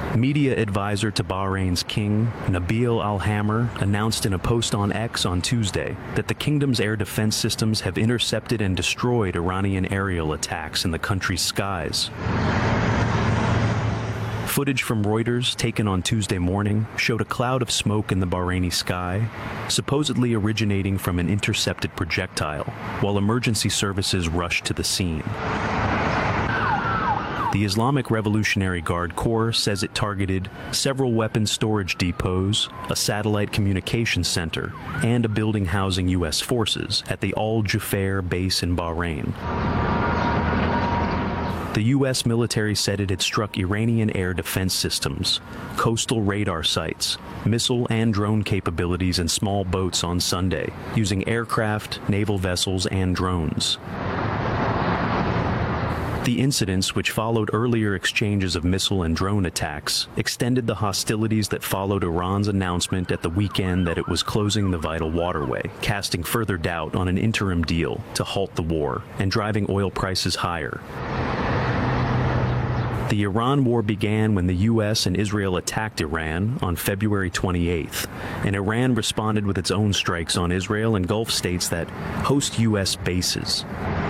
Media advisor to Bahrain's king, Nabil Al-Hamr, announced in a post on X on Tuesday that the kingdom's air defense systems have intercepted and destroyed Iranian aerial attacks in the country's skies. Footage from Reuters, taken on Tuesday morning, showed a cloud of smoke in the Bahraini sky, supposedly originating from an intercepted projectile, while emergency services rushed to the scene. The Islamic Revolutionary Guard Corps says it targeted several weapons storage depots, a satellite communications center, and a building housing U.S. forces at the Al Jufair base in Bahrain. The U.S. military said it had struck Iranian air defense systems, coastal radar sites, missile and drone capabilities in small boats on Sunday, using aircraft, naval vessels, and drones. The incidents, which followed earlier exchanges of missile and drone attacks, extended the hostilities that followed Iran's announcement at the weekend that it was closing the vital waterway, casting further doubt on an interim deal to halt the war and driving oil prices higher. The Iran war began when the U.S. and Israel attacked Iran on February 28th, and Iran responded with its own strikes on Israel and Gulf states that host U.S. bases.